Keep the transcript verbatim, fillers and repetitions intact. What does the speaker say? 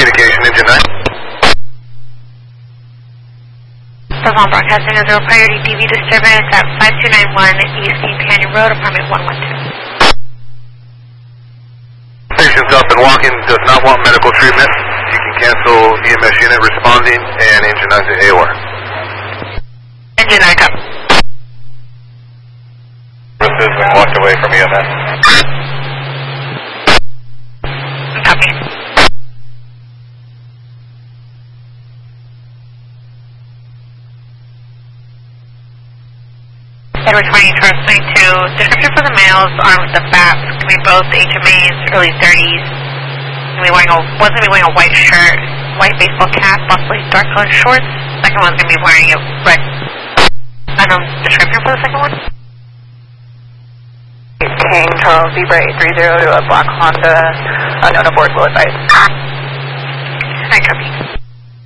communication, engine nine. Bravo broadcasting a zero priority D V disturbance at five two nine one East King Canyon Road, apartment one one two. Patient's up and walking, does not want medical treatment. You can cancel E M S unit responding and engine nine to A O R. Engine nine, come. Has been walked away from E M S. Copy. Edward twenty, Charles twenty-two. Description for the males armed with the bats. Can be both H M As, early thirties. Can be wearing a, one's going to be wearing a white shirt, white baseball cap, possibly dark colored shorts. Second one's going to be wearing a red. Unknown description for the second one? King Charles Zebra eight three zero to a black Honda, unknown aboard, will advise. I copy.